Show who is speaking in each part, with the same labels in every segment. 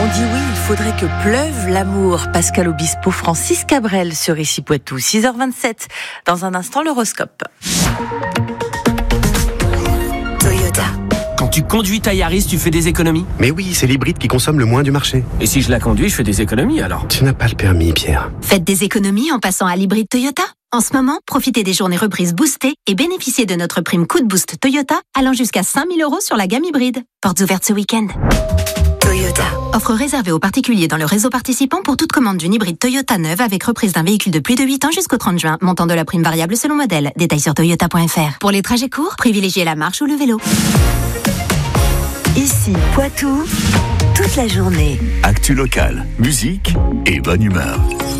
Speaker 1: On dit oui, il faudrait que pleuve l'amour. Pascal Obispo, Francis Cabrel sur Ici Poitou, 6h27. Dans un instant, l'horoscope.
Speaker 2: Toyota.
Speaker 3: Quand tu conduis ta Yaris, tu fais des économies?
Speaker 4: Mais oui, c'est l'hybride qui consomme le moins du marché.
Speaker 3: Et si je la conduis, je fais des économies alors?
Speaker 4: Tu n'as pas le permis, Pierre.
Speaker 2: Faites des économies en passant à l'hybride Toyota. En ce moment, profitez des journées reprises boostées et bénéficiez de notre prime coup de boost Toyota allant jusqu'à 5 000 € sur la gamme hybride. Portes ouvertes ce week-end.
Speaker 1: Toyota.
Speaker 2: Offre réservée aux particuliers dans le réseau participant pour toute commande d'une hybride Toyota neuve avec reprise d'un véhicule de plus de 8 ans jusqu'au 30 juin. Montant de la prime variable selon modèle. Détails sur toyota.fr. Pour les trajets courts, privilégiez la marche ou le vélo.
Speaker 1: Ici Poitou, toute la journée.
Speaker 5: Actu locale, musique et bonne humeur.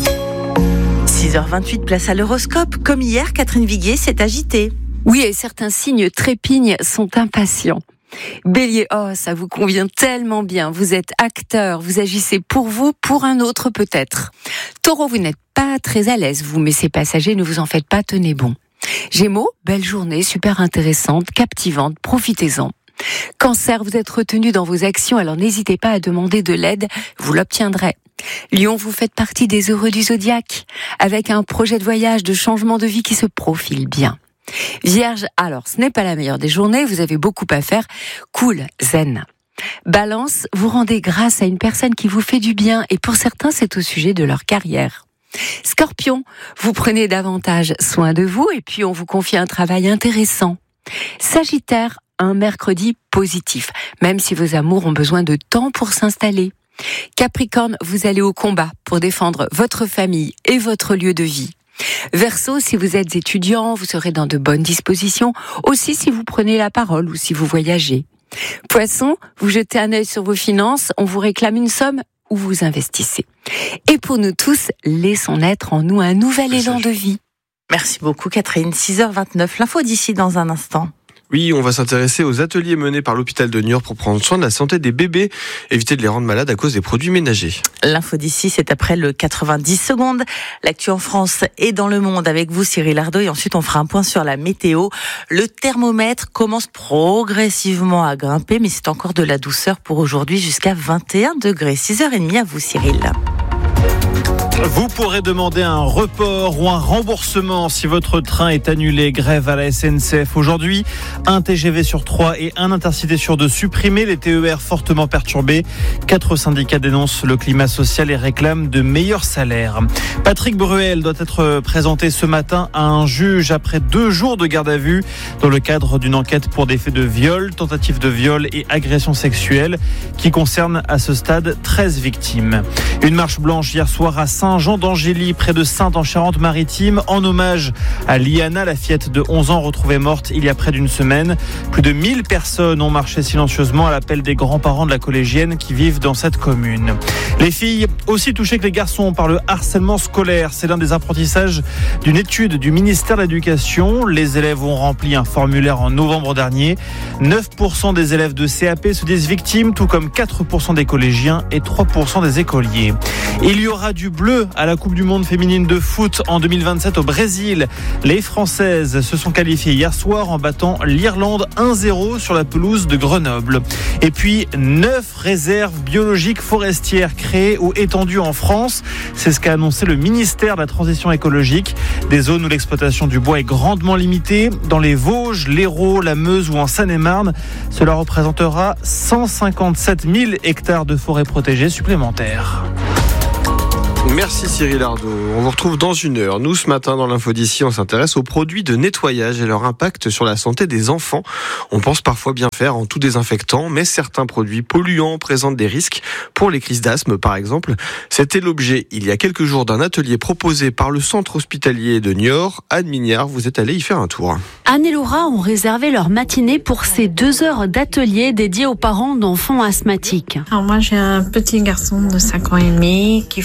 Speaker 1: 6h28, place à l'horoscope. Comme hier, Catherine Viguier s'est agitée.
Speaker 6: Oui, et certains signes trépignes sont impatients. Bélier, oh, ça vous convient tellement bien. Vous êtes acteur, vous agissez pour vous, pour un autre peut-être. Taureau, vous n'êtes pas très à l'aise, vous, mais ces passagers, ne vous en faites pas, tenez bon. Gémeaux, belle journée, super intéressante, captivante, profitez-en. Cancer, vous êtes retenu dans vos actions, alors n'hésitez pas à demander de l'aide, vous l'obtiendrez. Lion, vous faites partie des heureux du zodiaque, avec un projet de voyage, de changement de vie qui se profile bien. Vierge, alors ce n'est pas la meilleure des journées, vous avez beaucoup à faire, cool, zen. Balance, vous rendez grâce à une personne qui vous fait du bien et pour certains c'est au sujet de leur carrière. Scorpion, vous prenez davantage soin de vous et puis on vous confie un travail intéressant. Sagittaire, un mercredi positif, même si vos amours ont besoin de temps pour s'installer. Capricorne, vous allez au combat pour défendre votre famille et votre lieu de vie. Verseau, si vous êtes étudiant, vous serez dans de bonnes dispositions, aussi si vous prenez la parole ou si vous voyagez. Poisson, vous jetez un œil sur vos finances, on vous réclame une somme ou vous investissez. Et pour nous tous, laissons naître en nous un nouvel élan de vie.
Speaker 1: Merci beaucoup Catherine, 6h29, l'info d'ici dans un instant.
Speaker 4: Oui, on va s'intéresser aux ateliers menés par l'hôpital de Niort pour prendre soin de la santé des bébés, éviter de les rendre malades à cause des produits ménagers.
Speaker 1: L'info d'ici, c'est après le 90 secondes. L'actu en France et dans le monde avec vous, Cyril Ardo. Et ensuite, on fera un point sur la météo. Le thermomètre commence progressivement à grimper, mais c'est encore de la douceur pour aujourd'hui jusqu'à 21 degrés. 6h30 à vous, Cyril.
Speaker 7: Vous pourrez demander un report ou un remboursement si votre train est annulé. Grève à la SNCF aujourd'hui. Un TGV sur 3 et un Intercité sur 2 supprimés. Les TER fortement perturbés. 4 syndicats dénoncent le climat social et réclament de meilleurs salaires. Patrick Bruel doit être présenté ce matin à un juge après 2 jours de garde à vue dans le cadre d'une enquête pour des faits de viol, tentative de viol et agression sexuelle qui concerne à ce stade 13 victimes. Une marche blanche hier soir à Saint-Jean d'Angély, près de Saintes en Charente-Maritime, en hommage à Liana, la fillette de 11 ans retrouvée morte il y a près d'une semaine. Plus de 1000 personnes ont marché silencieusement à l'appel des grands-parents de la collégienne qui vivent dans cette commune. Les filles aussi touchées que les garçons par le harcèlement scolaire. C'est l'un des apprentissages d'une étude du ministère de l'Éducation. Les élèves ont rempli un formulaire en novembre dernier. 9% des élèves de CAP se disent victimes, tout comme 4% des collégiens et 3% des écoliers. Il y aura du bleu à la Coupe du Monde féminine de foot en 2027 au Brésil. Les Françaises se sont qualifiées hier soir en battant l'Irlande 1-0 sur la pelouse de Grenoble. Et puis 9 réserves biologiques forestières créées ou étendues en France. C'est ce qu'a annoncé le ministère de la Transition écologique. Des zones où l'exploitation du bois est grandement limitée. Dans les Vosges, l'Hérault, la Meuse ou en Seine-et-Marne, cela représentera 157 000 hectares de forêts protégées supplémentaires.
Speaker 4: Merci Cyril Ardo. On vous retrouve dans une heure. Nous, ce matin, dans l'info d'ici, on s'intéresse aux produits de nettoyage et leur impact sur la santé des enfants. On pense parfois bien faire en tout désinfectant, mais certains produits polluants présentent des risques pour les crises d'asthme, par exemple. C'était l'objet, il y a quelques jours, d'un atelier proposé par le centre hospitalier de Niort. Anne Mignard, vous êtes allée y faire un tour.
Speaker 8: Anne et Laura ont réservé leur matinée pour ces 2 heures d'atelier dédiées aux parents d'enfants asthmatiques.
Speaker 9: Alors moi, j'ai un petit garçon de 5 ans et demi qui fait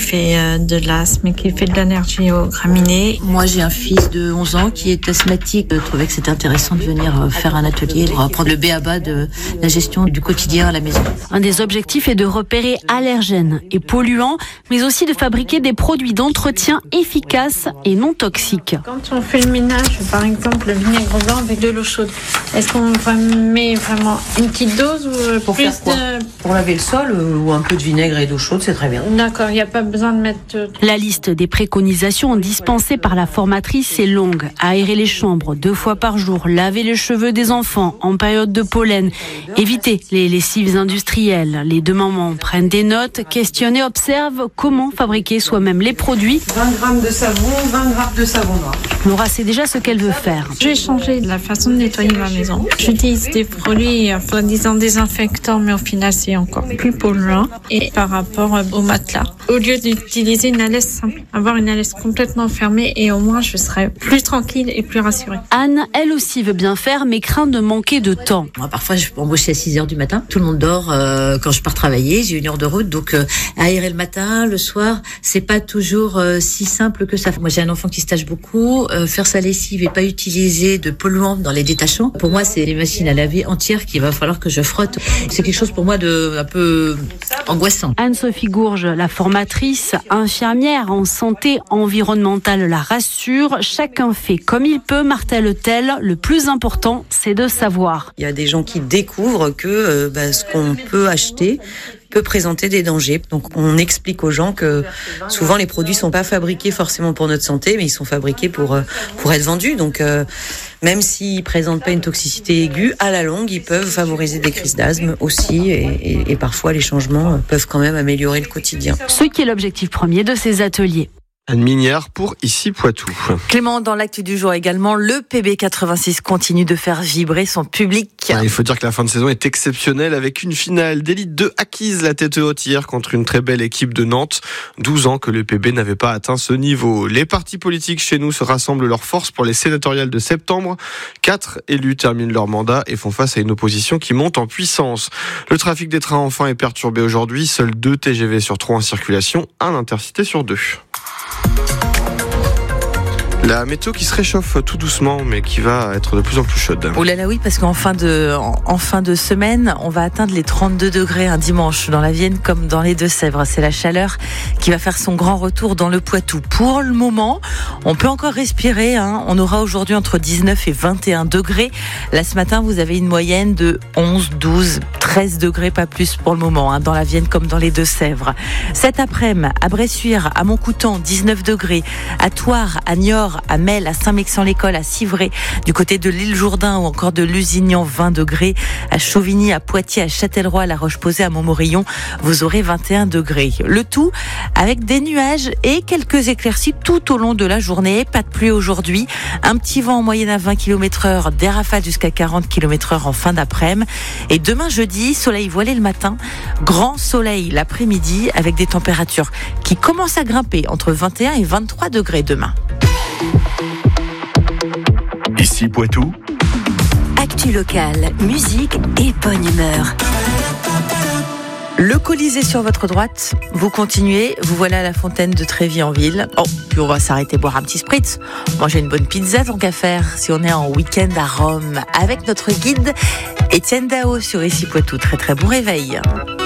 Speaker 9: de l'asthme et qui fait de l'allergie aux graminées.
Speaker 10: Moi, j'ai un fils de 11 ans qui est asthmatique. Je trouvais que c'était intéressant de venir faire un atelier pour apprendre le b.a.-ba de la gestion du quotidien à la maison.
Speaker 8: Un des objectifs est de repérer allergènes et polluants, mais aussi de fabriquer des produits d'entretien efficaces et non toxiques.
Speaker 9: Quand on fait le ménage, par exemple, le vinaigre blanc avec de l'eau chaude, est-ce qu'on met vraiment une petite dose ou
Speaker 10: Pour
Speaker 9: plus
Speaker 10: faire quoi ? Pour laver le sol ou un peu de vinaigre et d'eau chaude, c'est très bien.
Speaker 9: D'accord, il n'y a pas besoin de mettre...
Speaker 8: La liste des préconisations dispensées par la formatrice est longue. Aérer les chambres 2 fois par jour, laver les cheveux des enfants en période de pollen, éviter les lessives industrielles. Les deux mamans prennent des notes, questionnent et observent comment fabriquer soi-même les produits.
Speaker 11: 20 grammes de savon, 20 grammes de savon noir.
Speaker 8: Laura sait déjà ce qu'elle veut faire.
Speaker 9: J'ai changé la façon de nettoyer ma maison. J'utilise des produits soi-disant désinfectants, mais au final c'est encore plus polluant. Et par rapport au matelas, au lieu d'utiliser une alaise simple, avoir une alaise complètement fermée et au moins je serai plus tranquille et plus rassurée.
Speaker 8: Anne, elle aussi veut bien faire, mais craint de manquer de temps.
Speaker 10: Moi, parfois, je peux embaucher à 6h du matin. Tout le monde dort quand je pars travailler. J'ai 1 heure de route, donc aérer le matin, le soir, c'est pas toujours si simple que ça. Moi, j'ai un enfant qui se tâche beaucoup. Faire sa lessive et pas utiliser de polluants dans les détachants. Pour moi, c'est les machines à laver entières qu'il va falloir que je frotte. C'est quelque chose pour moi de un peu angoissant.
Speaker 8: Anne-Sophie Gourge, la formatrice, infirmière en santé environnementale, la rassure. Chacun fait comme il peut, martèle-t-elle. Le plus important, c'est de savoir.
Speaker 12: Il y a des gens qui découvrent que ce qu'on peut acheter peut présenter des dangers. Donc on explique aux gens que souvent les produits sont pas fabriqués forcément pour notre santé, mais ils sont fabriqués pour être vendus. Donc même s'ils présentent pas une toxicité aiguë, à la longue, ils peuvent favoriser des crises d'asthme aussi et parfois les changements peuvent quand même améliorer le quotidien.
Speaker 8: Ce qui est l'objectif premier de ces ateliers.
Speaker 4: Anne Mignard pour Ici Poitou.
Speaker 1: Clément, dans l'actu du jour également, le PB86 continue de faire vibrer son public.
Speaker 4: Il faut dire que la fin de saison est exceptionnelle avec une finale d'élite 2 acquise la tête haute hier contre une très belle équipe de Nantes. 12 ans que le PB n'avait pas atteint ce niveau. Les partis politiques chez nous se rassemblent leurs forces pour les sénatoriales de septembre. 4 élus terminent leur mandat et font face à une opposition qui monte en puissance. Le trafic des trains enfin est perturbé aujourd'hui. Seuls 2 TGV sur 3 en circulation, 1 intercité sur 2. La météo qui se réchauffe tout doucement, mais qui va être de plus en plus chaude.
Speaker 1: Oh là là, oui, parce qu'en fin de semaine, on va atteindre les 32 degrés un dimanche dans la Vienne comme dans les Deux-Sèvres. C'est la chaleur qui va faire son grand retour dans le Poitou. Pour le moment, on peut encore respirer. On aura aujourd'hui entre 19 et 21 degrés. Là, ce matin, vous avez une moyenne de 11, 12, 13 degrés, pas plus pour le moment, dans la Vienne comme dans les Deux-Sèvres. Cet après-midi, à Bressuire, à Montcoutan, 19 degrés. À Thouars, à Niort, à Mel, à Saint-Mexan-l'École, à Civray, du côté de l'île Jourdain ou encore de Lusignan, 20 degrés. À Chauvigny, à Poitiers, à Châtellerault, à La Roche-Posay, à Montmorillon, vous aurez 21 degrés. Le tout avec des nuages et quelques éclaircies tout au long de la journée. Pas de pluie aujourd'hui. Un petit vent en moyenne à 20 km/h, des rafales jusqu'à 40 km/h en fin d'après-midi. Et demain jeudi, soleil voilé le matin, grand soleil l'après-midi avec des températures qui commencent à grimper entre 21 et 23 degrés demain.
Speaker 5: Ici Poitou.
Speaker 2: Actu locale, musique et bonne humeur.
Speaker 1: Le Colisée sur votre droite, vous continuez, vous voilà à la fontaine de Trévis-en-Ville. Puis on va s'arrêter boire un petit spritz, manger une bonne pizza tant qu'à faire, si on est en week-end à Rome, avec notre guide Étienne Dao sur Ici Poitou. Très très bon réveil.